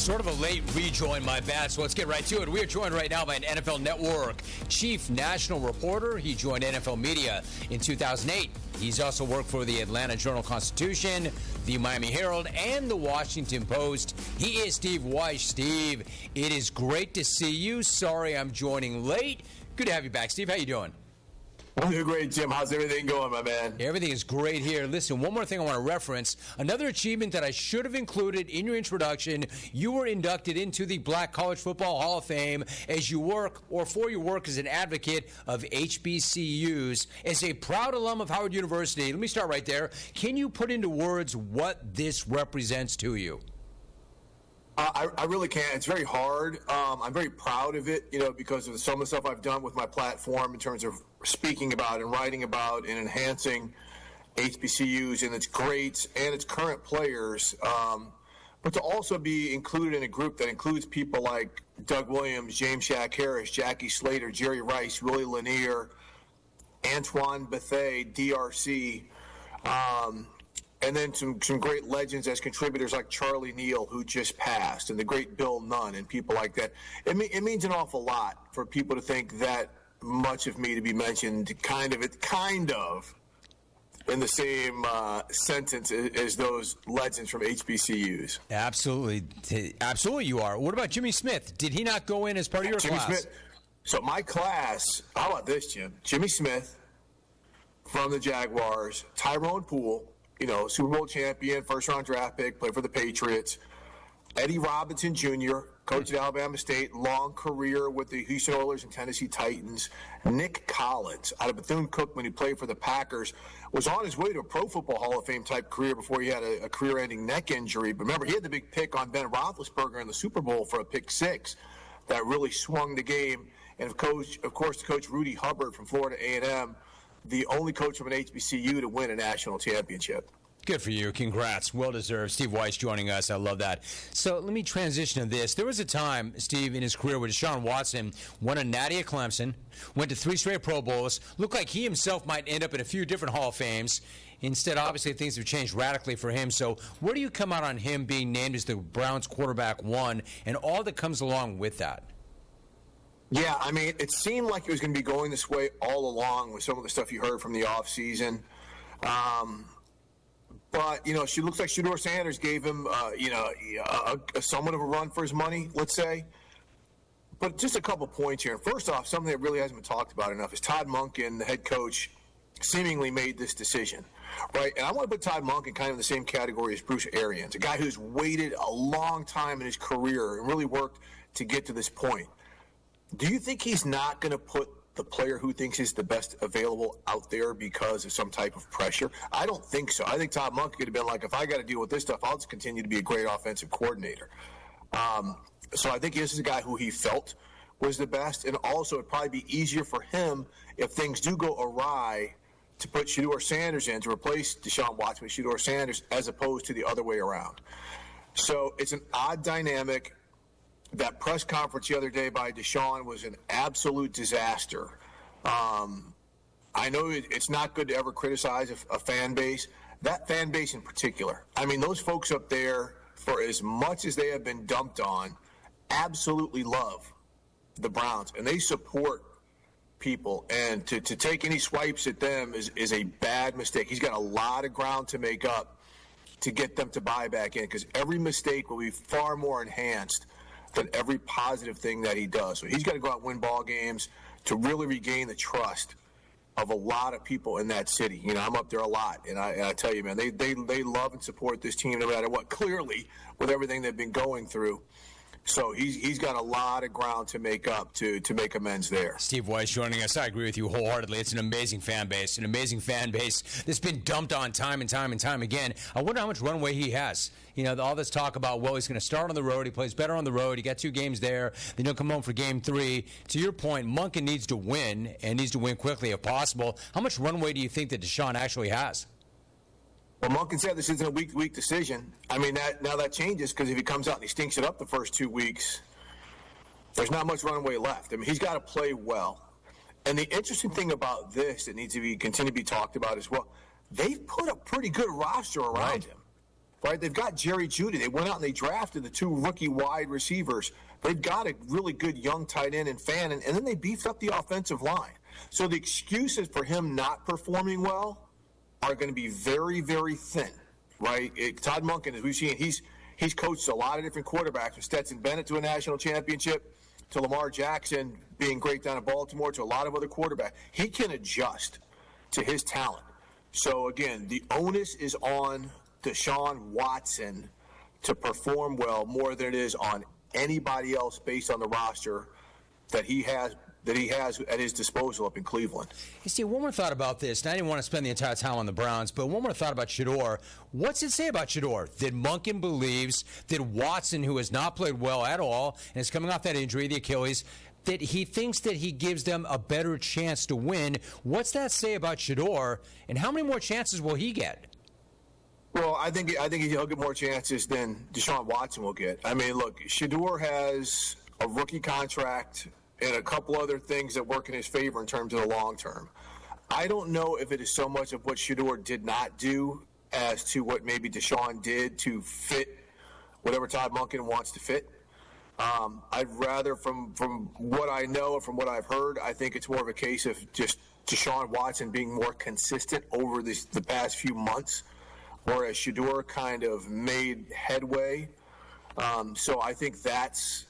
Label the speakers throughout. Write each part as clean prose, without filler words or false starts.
Speaker 1: Sort of a late rejoin, my bad, so let's get right to it. We are joined right now by an NFL Network chief national reporter. He joined NFL Media in 2008. He's also worked for the Atlanta Journal-Constitution, the Miami Herald, and the Washington Post. He is Steve Wyche. Steve, it is great to see you. Sorry I'm joining late. Good to have you back, Steve. How you doing?
Speaker 2: I'm doing great, Jim. How's everything going, my man?
Speaker 1: Everything is great here. Listen, one more thing I want to reference. Another achievement that I should have included in your introduction. You were inducted into the Black College Football Hall of Fame as you work, or for your work as an advocate of HBCUs. As a proud alum of Howard University, let me start right there. Can you put into words what this represents to you?
Speaker 2: I really can't. It's very hard. I'm very proud of it, because of some of the stuff I've done with my platform in terms of speaking about and writing about and enhancing HBCUs and its greats and its current players. But to also be included in a group that includes people like Doug Williams, James Shaq Harris, Jackie Slater, Jerry Rice, Willie Lanier, Antoine Bethea, DRC, and then some great legends as contributors like Charlie Neal, who just passed, and the great Bill Nunn, and people like that. It means an awful lot for people to think that much of me to be mentioned kind of in the same sentence as those legends from HBCUs.
Speaker 1: Absolutely you are. What about Jimmy Smith? Did he not go in as part of your class?
Speaker 2: Smith. So my class, how about this, Jim? Jimmy Smith from the Jaguars, Tyrone Poole, Super Bowl champion, first-round draft pick, played for the Patriots. Eddie Robinson Jr., coach at Alabama State, long career with the Houston Oilers and Tennessee Titans. Nick Collins out of Bethune-Cookman, who played for the Packers, was on his way to a Pro Football Hall of Fame type career before he had a career-ending neck injury. But remember, he had the big pick on Ben Roethlisberger in the Super Bowl for a pick six that really swung the game. And of course, Coach Rudy Hubbard from Florida A&M, the only coach from an HBCU to win a national championship.
Speaker 1: Good for you. Congrats. Well deserved. Steve Wyche joining us. I love that. So let me transition to this. There was a time, Steve, in his career where Deshaun Watson won a natty at Clemson, went to 3 straight Pro Bowls, looked like he himself might end up in a few different Hall of Fames. Instead, obviously, things have changed radically for him. So where do you come out on him being named as the Browns quarterback 1 and all that comes along with that?
Speaker 2: Yeah, I mean, it seemed like it was going to be going this way all along with some of the stuff you heard from the offseason. But, she looks like Shedeur Sanders gave him, somewhat of a run for his money, let's say. But just a couple points here. First off, something that really hasn't been talked about enough is Todd Monken, the head coach, seemingly made this decision, right? And I want to put Todd Monken kind of in the same category as Bruce Arians, a guy who's waited a long time in his career and really worked to get to this point. Do you think he's not going to put the player who thinks is the best available out there because of some type of pressure? I don't think so. I think Todd Monken could have been like, if I got to deal with this stuff, I'll just continue to be a great offensive coordinator. So I think this is a guy who he felt was the best, and also it'd probably be easier for him if things do go awry to put Shedeur Sanders in to replace Deshaun Watson with Shedeur Sanders as opposed to the other way around. So it's an odd dynamic. That press conference the other day by Deshaun was an absolute disaster. I know it's not good to ever criticize a fan base. That fan base in particular. I mean, those folks up there, for as much as they have been dumped on, absolutely love the Browns, and they support people. And to take any swipes at them is a bad mistake. He's got a lot of ground to make up to get them to buy back in, because every mistake will be far more enhanced than every positive thing that he does. So he's got to go out and win ball games to really regain the trust of a lot of people in that city. I'm up there a lot, and I tell you, man, they love and support this team no matter what, clearly, with everything they've been going through. So he's got a lot of ground to make up to make amends there.
Speaker 1: Steve Wyche joining us. I agree with you wholeheartedly. It's an amazing fan base that's been dumped on time and time and time again. I wonder how much runway he has. All this talk about, he's going to start on the road. He plays better on the road. He got 2 games there. Then he'll come home for game 3. To your point, Monken needs to win, and needs to win quickly if possible. How much runway do you think that Deshaun actually has?
Speaker 2: Well, Monken said this isn't a week-to-week decision. I mean, that changes, because if he comes out and he stinks it up the first 2 weeks, there's not much runway left. I mean, he's got to play well. And the interesting thing about this that needs to continue to be talked about as well, they've put a pretty good roster around him. right? They've got Jerry Jeudy. They went out and they drafted the 2 rookie wide receivers. They've got a really good young tight end and fan, and then they beefed up the offensive line. So the excuses for him not performing well are going to be very, very thin, right? Todd Monken, as we've seen, he's coached a lot of different quarterbacks, from Stetson Bennett to a national championship, to Lamar Jackson being great down in Baltimore, to a lot of other quarterbacks. He can adjust to his talent. So, again, the onus is on Deshaun Watson to perform well more than it is on anybody else based on the roster that he has at his disposal up in Cleveland.
Speaker 1: You see, one more thought about this, and I didn't want to spend the entire time on the Browns, but one more thought about Shedeur. What's it say about Shedeur? That Monken believes that Watson, who has not played well at all and is coming off that injury, the Achilles, that he thinks that he gives them a better chance to win. What's that say about Shedeur, and how many more chances will he get?
Speaker 2: Well, I think he'll get more chances than Deshaun Watson will get. I mean, look, Shedeur has a rookie contract and a couple other things that work in his favor in terms of the long term. I don't know if it is so much of what Shedeur did not do as to what maybe Deshaun did to fit whatever Todd Monken wants to fit. I'd rather, from what I know and from what I've heard, I think it's more of a case of just Deshaun Watson being more consistent over the past few months, whereas Shedeur kind of made headway. So I think that's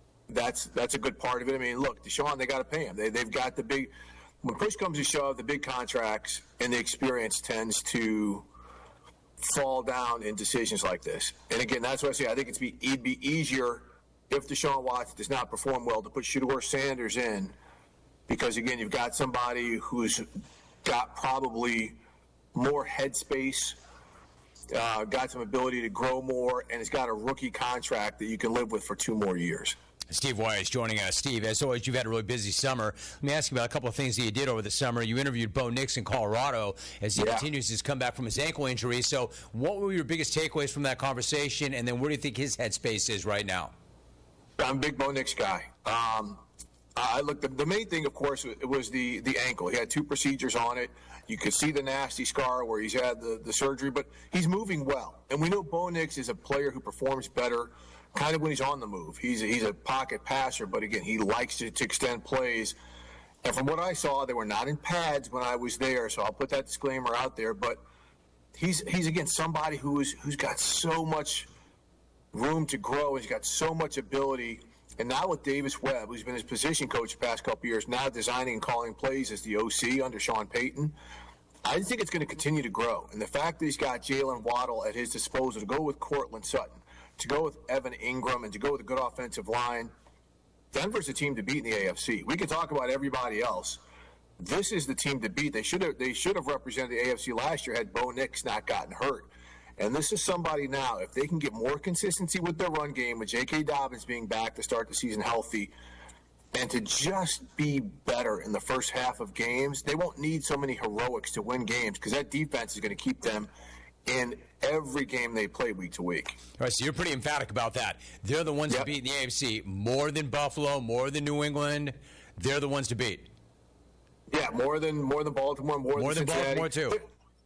Speaker 2: a good part of it. I mean, look, Deshaun, they got to pay him. They've got the big – when push comes to shove, the big contracts and the experience tends to fall down in decisions like this. And, again, that's what I say. I think it'd be easier if Deshaun Watson does not perform well to put Shedeur Sanders in because, again, you've got somebody who's got probably more headspace, got some ability to grow more, and has got a rookie contract that you can live with for 2 more years.
Speaker 1: Steve Wyche joining us. Steve, as always, you've had a really busy summer. Let me ask you about a couple of things that you did over the summer. You interviewed Bo Nix in Colorado as he continues his comeback from his ankle injury. So what were your biggest takeaways from that conversation, and then where do you think his headspace is right now?
Speaker 2: I'm a big Bo Nix guy. I looked. The main thing, of course, it was the ankle. He had 2 procedures on it. You could see the nasty scar where he's had the surgery, but he's moving well. And we know Bo Nix is a player who performs better kind of when he's on the move. He's a pocket passer, but again, he likes to extend plays. And from what I saw, they were not in pads when I was there, so I'll put that disclaimer out there. But he's again somebody who's got so much room to grow. He's got so much ability. And now with Davis Webb, who's been his position coach the past couple of years, now designing and calling plays as the OC under Sean Payton, I think it's going to continue to grow. And the fact that he's got Jalen Waddle at his disposal to go with Cortland Sutton, to go with Evan Ingram, and to go with a good offensive line, Denver's the team to beat in the AFC. We can talk about everybody else. This is the team to beat. They should have represented the AFC last year had Bo Nix not gotten hurt. And this is somebody now, if they can get more consistency with their run game, with J.K. Dobbins being back to start the season healthy, and to just be better in the first half of games, they won't need so many heroics to win games because that defense is going to keep them in every game they play week to week.
Speaker 1: All right, so you're pretty emphatic about that. They're the ones to beat in the AFC. More than Buffalo, more than New England. They're the ones to beat.
Speaker 2: Yeah, more than Baltimore, more than Cincinnati.
Speaker 1: Baltimore too.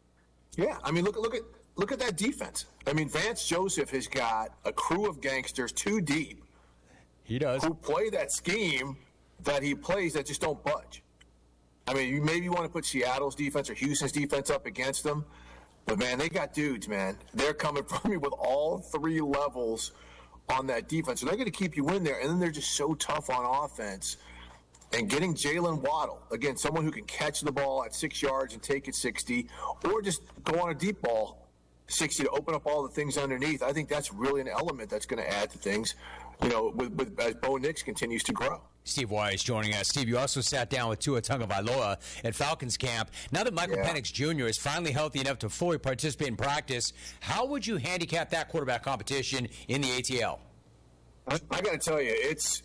Speaker 2: Yeah, I mean, look at that defense. I mean, Vance Joseph has got a crew of gangsters 2 deep.
Speaker 1: He does.
Speaker 2: Who play that scheme that he plays that just don't budge. I mean, you maybe want to put Seattle's defense or Houston's defense up against them, but, man, they got dudes, man. They're coming from you with all 3 levels on that defense. So they're going to keep you in there, and then they're just so tough on offense. And getting Jalen Waddle, again, someone who can catch the ball at 6 yards and take it 60, or just go on a deep ball 60 to open up all the things underneath. I think that's really an element that's going to add to things, you know, with as Bo Nix continues to grow.
Speaker 1: Steve Wyche joining us. Steve, you also sat down with Tua Tagovailoa at Falcons camp. Now that Michael Penix Jr. is finally healthy enough to fully participate in practice, how would you handicap that quarterback competition in the ATL?
Speaker 2: I got to tell you, it's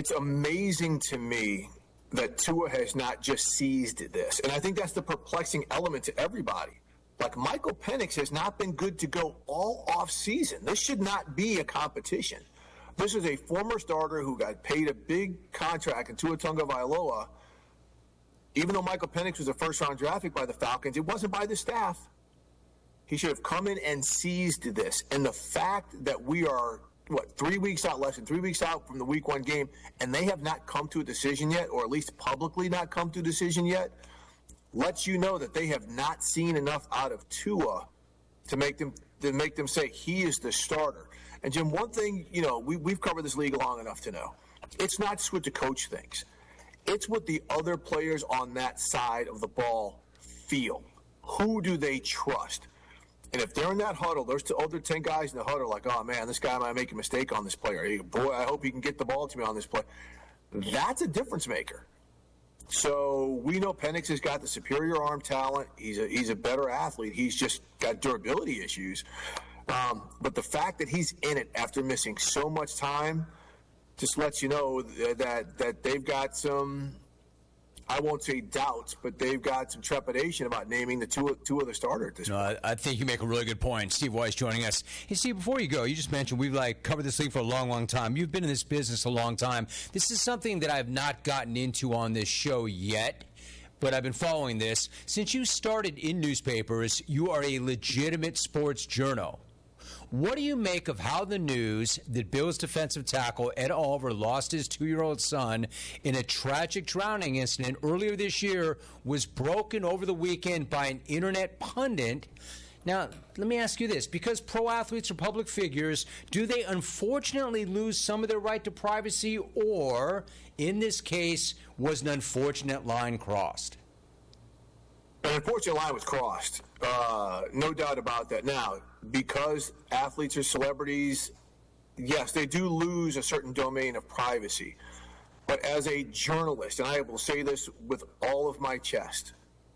Speaker 2: amazing to me that Tua has not just seized this. And I think that's the perplexing element to everybody. Like, Michael Penix has not been good to go all off season. This should not be a competition. This is a former starter who got paid a big contract in Tua Tagovailoa. Even though Michael Penix was a first-round draft pick by the Falcons, it wasn't by the staff. He should have come in and seized this. And the fact that we are, less than 3 weeks out from the week 1 game, and they have not come to a decision yet, or at least publicly not come to a decision yet, lets you know that they have not seen enough out of Tua to make them say he is the starter. And Jim, one thing, we've covered this league long enough to know, it's not just what the coach thinks. It's what the other players on that side of the ball feel. Who do they trust? And if they're in that huddle, there's the other 10 guys in the huddle like, oh, man, this guy might make a mistake on this player. Boy, I hope he can get the ball to me on this play. That's a difference maker. So we know Penix has got the superior arm talent. He's a better athlete. He's just got durability issues. But the fact that he's in it after missing so much time just lets you know that they've got some, I won't say doubts, but they've got some trepidation about naming the two of the starter at this point.
Speaker 1: I think you make a really good point. Steve Weiss joining us. Hey, Steve, before you go, you just mentioned we've covered this league for a long, long time. You've been in this business a long time. This is something that I've not gotten into on this show yet, but I've been following this. Since you started in newspapers, you are a legitimate sports journo. What do you make of how the news that Bills defensive tackle Ed Oliver lost his 2-year-old son in a tragic drowning incident earlier this year was broken over the weekend by an internet pundit? Now, let me ask you this. Because pro athletes are public figures, do they unfortunately lose some of their right to privacy, or, in this case, was an unfortunate line crossed?
Speaker 2: An unfortunate line was crossed. No doubt about that. Now, because athletes are celebrities, yes, they do lose a certain domain of privacy. But as a journalist, and I will say this with all of my chest,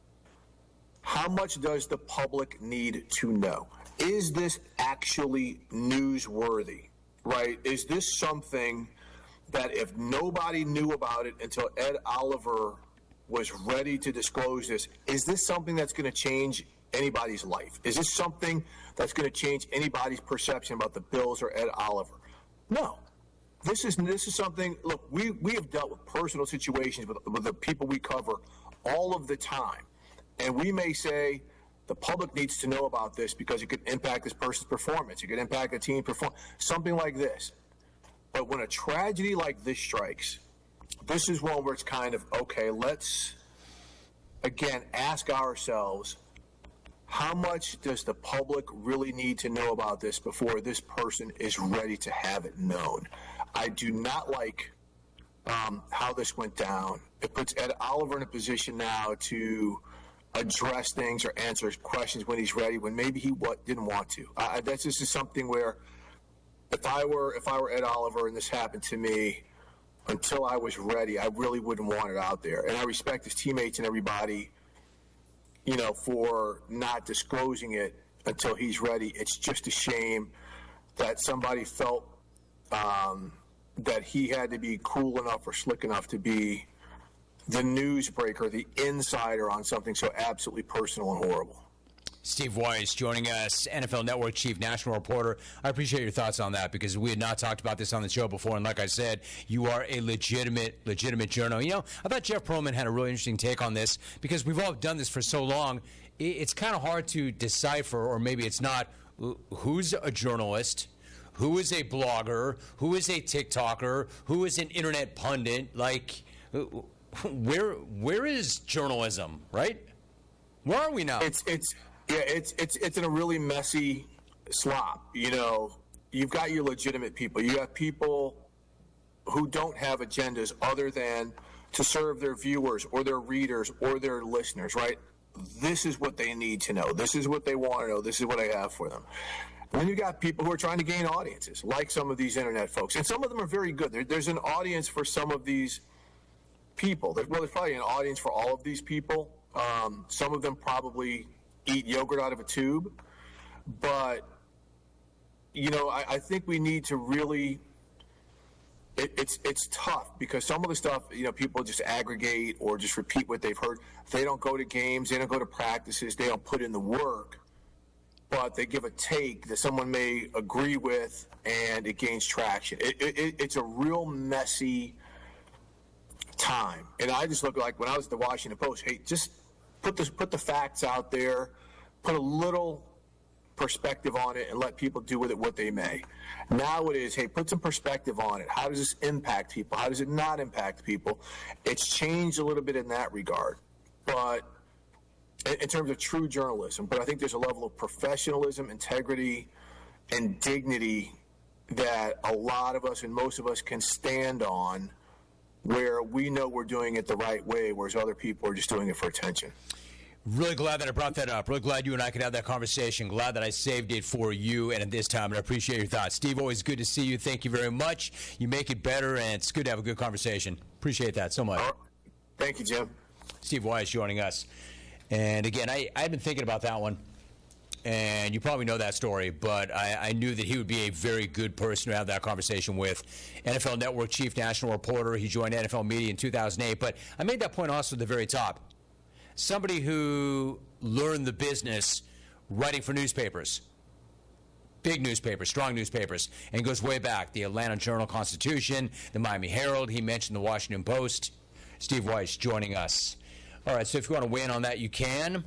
Speaker 2: how much does the public need to know? Is this actually newsworthy, right? Is this something that if nobody knew about it until Ed Oliver was ready to disclose this, is this something that's going to change anybody's life? Is this something that's going to change anybody's perception about the Bills or Ed Oliver? No. This is something, look, we have dealt with personal situations with the people we cover all of the time. And we may say the public needs to know about this because it could impact this person's performance. It could impact the team's performance, something like this. But when a tragedy like this strikes, this is one where it's kind of, okay, let's, again, ask ourselves, how much does the public really need to know about this before this person is ready to have it known? I do not like how this went down. It puts Ed Oliver in a position now to address things or answer questions when he's ready, when maybe he didn't want to. This is something where if I were Ed Oliver and this happened to me, until I was ready, I really wouldn't want it out there. And I respect his teammates and everybody, for not disclosing it until he's ready. It's just a shame that somebody felt that he had to be cool enough or slick enough to be the newsbreaker, the insider on something so absolutely personal and horrible.
Speaker 1: Steve Weiss joining us, NFL Network Chief National Reporter. I appreciate your thoughts on that because we had not talked about this on the show before. And like I said, you are a legitimate journo. I thought Jeff Pearlman had a really interesting take on this because we've all done this for so long. It's kind of hard to decipher, or maybe it's not, who's a journalist, who is a blogger, who is a TikToker, who is an internet pundit. Like, where is journalism, right? Where are we now?
Speaker 2: It's in a really messy slop. You've got your legitimate people. You have people who don't have agendas other than to serve their viewers or their readers or their listeners, right? This is what they need to know. This is what they want to know. This is what I have for them. And then you got people who are trying to gain audiences, like some of these internet folks. And some of them are very good. There's an audience for some of these people. There's probably an audience for all of these people. Some of them probably eat yogurt out of a tube. But, I think we need to really it's tough because some of the stuff, people just aggregate or just repeat what they've heard. They don't go to games. They don't go to practices. They don't put in the work. But they give a take that someone may agree with, and it gains traction. It's a real messy time. And I just look like when I was at the Washington Post, hey, just put the facts out there, put a little perspective on it and let people do with it what they may. Now it is, hey, put some perspective on it. How does this impact people? How does it not impact people? It's changed a little bit in that regard, but in terms of true journalism. But I think there's a level of professionalism, integrity, and dignity that a lot of us and most of us can stand on, where we know we're doing it the right way, whereas other people are just doing it for attention.
Speaker 1: Really glad that I brought that up. Really glad you and I could have that conversation. Glad that I saved it for you and at this time, and I appreciate your thoughts. Steve, always good to see you. Thank you very much. You make it better, and it's good to have a good conversation. Appreciate that so much.
Speaker 2: Thank you, Jim.
Speaker 1: Steve Weiss joining us. And again, I've been thinking about that one. And you probably know that story, but I knew that he would be a very good person to have that conversation with. NFL Network chief national reporter. He joined NFL Media in 2008. But I made that point also at the very top. Somebody who learned the business writing for newspapers, big newspapers, strong newspapers, and goes way back. The Atlanta Journal-Constitution, the Miami Herald. He mentioned the Washington Post. Steve Weiss joining us. All right, so if you want to weigh in on that, you can.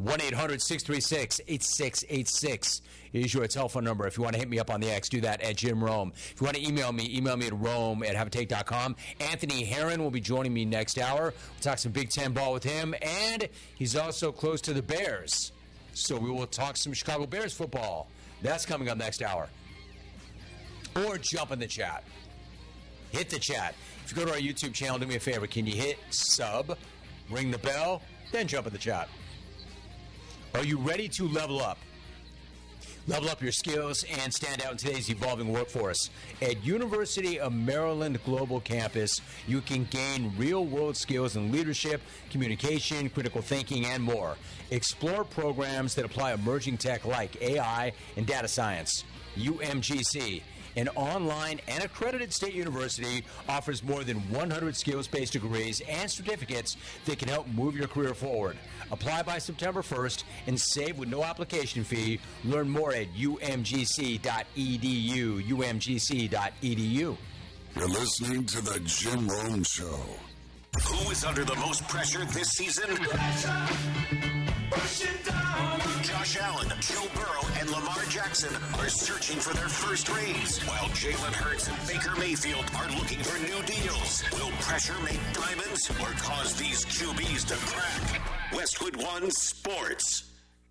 Speaker 1: 1-800-636-8686 is your telephone number. If you want to hit me up on the X, do that at Jim Rome. If you want to email me at rome@haveatake.com. Anthony Herron will be joining me next hour. We'll talk some Big Ten ball with him, and he's also close to the Bears. So we will talk some Chicago Bears football. That's coming up next hour. Or jump in the chat. Hit the chat. If you go to our YouTube channel, do me a favor. Can you hit sub, ring the bell, then jump in the chat? Are you ready to level up? Level up your skills and stand out in today's evolving workforce. At University of Maryland Global Campus, you can gain real-world skills in leadership, communication, critical thinking, and more. Explore programs that apply emerging tech like AI and data science. UMGC, an online and accredited state university, offers more than 100 skills-based degrees and certificates that can help move your career forward. Apply by September 1st and save with no application fee. Learn more at umgc.edu, umgc.edu.
Speaker 3: You're listening to The Jim Rome Show.
Speaker 4: Who is under the most pressure this season? Josh Allen, Joe Burrow, and Lamar Jackson are searching for their first raise, while Jalen Hurts and Baker Mayfield are looking for new deals. Will pressure make diamonds or cause these QBs to crack? Westwood One Sports.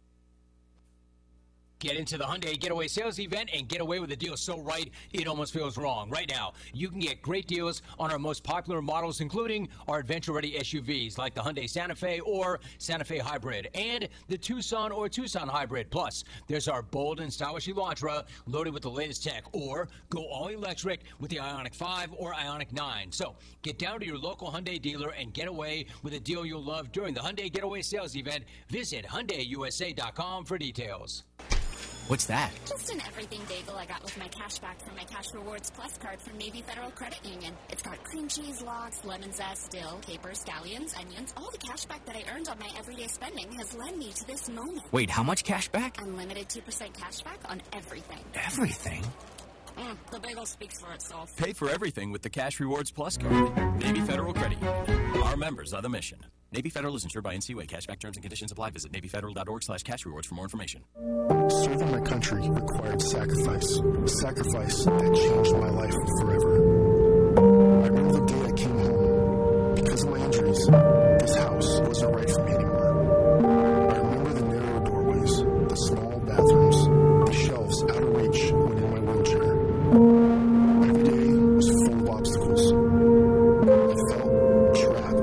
Speaker 1: Get into the Hyundai Getaway Sales Event and get away with a deal so right, it almost feels wrong. Right now, you can get great deals on our most popular models, including our adventure-ready SUVs like the Hyundai Santa Fe or Santa Fe Hybrid, and the Tucson or Tucson Hybrid. Plus, there's our bold and stylish Elantra loaded with the latest tech, or go all-electric with the Ioniq 5 or Ioniq 9. So, get down to your local Hyundai dealer and get away with a deal you'll love during the Hyundai Getaway Sales Event. Visit HyundaiUSA.com for details.
Speaker 5: What's that?
Speaker 6: Just an everything bagel I got with my cash back from my Cash Rewards Plus card from Navy Federal Credit Union. It's got cream cheese, lox, lemon zest, dill, capers, scallions, onions. All the cash back that I earned on my everyday spending has led me to this moment.
Speaker 5: Wait, how much cash back?
Speaker 6: Unlimited 2% cash back on everything.
Speaker 5: Everything?
Speaker 6: The bagel speaks for itself.
Speaker 7: Pay for everything with the Cash Rewards Plus card. Navy Federal Credit Union. Our members are the mission. Navy Federal is insured by NCUA. Cashback terms and conditions apply. Visit NavyFederal.org/cashrewards for more information.
Speaker 8: Serving my country required sacrifice. Sacrifice that changed my life forever. I remember the day I came home. Because of my injuries, this house wasn't right for me anymore. I remember the narrow doorways, the small bathrooms, the shelves out of reach when in my wheelchair. Every day was full of obstacles. I felt trapped.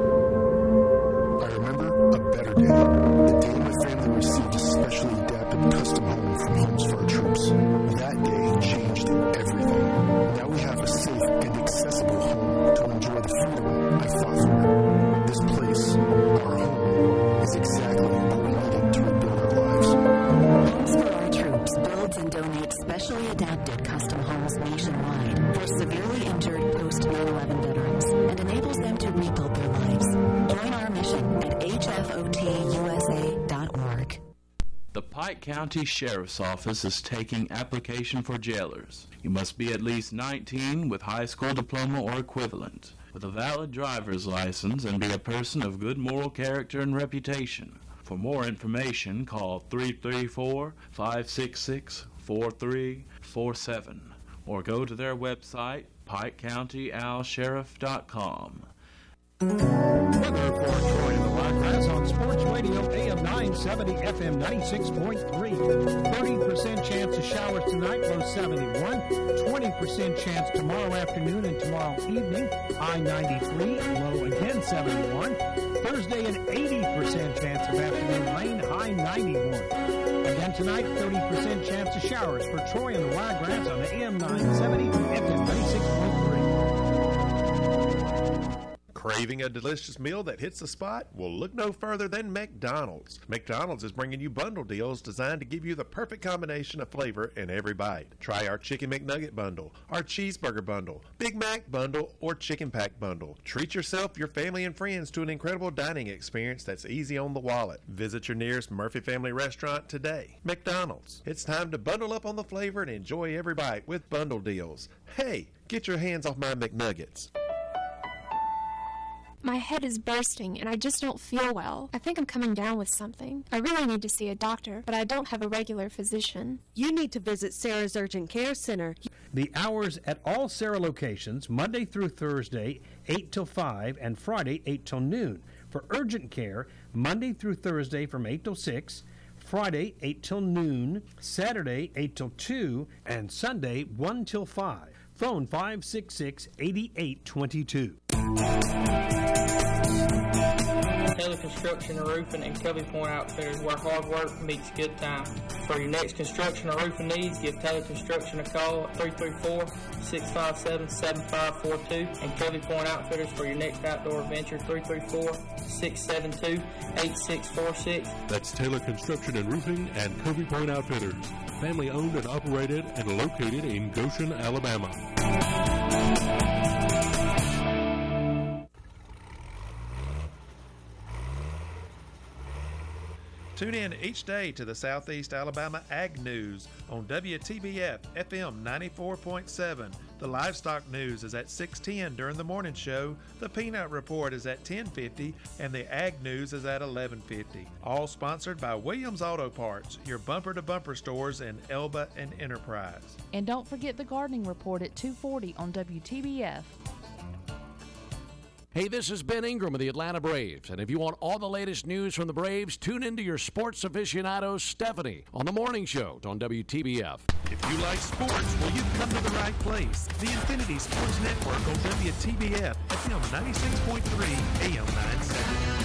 Speaker 8: I remember a better day. The day my family received a specially adapted custom home from Homes for Our Troops. That day changed everything. Now we have a safe and accessible home to enjoy the freedom I fought for. This place, our home, is exactly what we needed to rebuild our lives.
Speaker 9: Homes for Our Troops builds and donates specially adapted custom homes nationwide for severely injured post-9/11 veterans and enables them to rebuild their lives. Join our mission at hfotusa.org.
Speaker 10: The Pike County Sheriff's Office is taking application for jailers. You must be at least 19 with high school diploma or equivalent, with a valid driver's license, and be a person of good moral character and reputation. For more information, call 334-566-4347 or go to their website, PikeCountyOwlSheriff.com.
Speaker 11: Weather for Troy and the Wiregrass on Sports Radio AM 970 FM 96.3. 30% chance of showers tonight, low 71. 20% chance tomorrow afternoon and tomorrow evening, high 93, low again 71. Thursday, an 80% chance of afternoon rain, high 91. Again tonight, 30% chance of showers for Troy and the Wiregrass on AM 970 FM 96.3.
Speaker 12: Craving a delicious meal that hits the spot? Well, look no further than McDonald's. McDonald's is bringing you bundle deals designed to give you the perfect combination of flavor in every bite. Try our Chicken McNugget bundle, our Cheeseburger bundle, Big Mac bundle, or Chicken Pack bundle. Treat yourself, your family, and friends to an incredible dining experience that's easy on the wallet. Visit your nearest Murphy Family restaurant today. McDonald's. It's time to bundle up on the flavor and enjoy every bite with bundle deals. Hey, get your hands off my McNuggets.
Speaker 13: My head is bursting, and I just don't feel well. I think I'm coming down with something. I really need to see a doctor, but I don't have a regular physician.
Speaker 14: You need to visit Sarah's Urgent Care Center.
Speaker 11: The hours at all Sarah locations, Monday through Thursday, 8 till 5, and Friday, 8 till noon. For urgent care, Monday through Thursday from 8 till 6, Friday, 8 till noon, Saturday, 8 till 2, and Sunday, 1 till 5. Phone 566-8822.
Speaker 15: Taylor Construction and Roofing and Covey Point Outfitters, where hard work meets good time. For your next construction or roofing needs, give Taylor Construction a call at 334-657-7542, and Covey Point Outfitters for your next outdoor adventure, 334-672-8646.
Speaker 16: That's Taylor Construction and Roofing and Covey Point Outfitters. Family owned and operated and located in Goshen, Alabama.
Speaker 12: Tune in each day to the Southeast Alabama Ag News on WTBF FM 94.7. The Livestock News is at 6:10 during the morning show. The Peanut Report is at 10:50, and the Ag News is at 11:50. All sponsored by Williams Auto Parts, your bumper-to-bumper stores in Elba and Enterprise.
Speaker 17: And don't forget the Gardening Report at 2:40 on WTBF.
Speaker 18: Hey, this is Ben Ingram of the Atlanta Braves, and if you want all the latest news from the Braves, tune into your sports aficionado, Stephanie, on the morning show on WTBF.
Speaker 12: If you like sports, well, you've come to the right place. The Infinity Sports Network on WTBF, FM 96.3, AM 970.